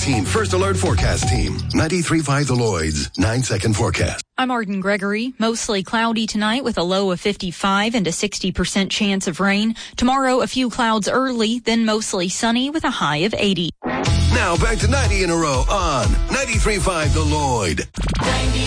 COVID-19 First Alert Forecast Team. 93.5 The Lloyd's 9-second forecast. I'm Arden Gregory. Mostly cloudy tonight with a low of 55 and a 60% chance of rain. Tomorrow, a few clouds early, then mostly sunny with a high of 80. Now back to 90 in a row on 93.5 The Lloyd.